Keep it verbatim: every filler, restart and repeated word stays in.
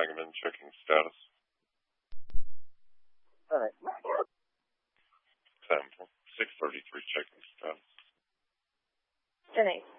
Sangamon checking status. All right. Sample six thirty-three checking status. ten eight.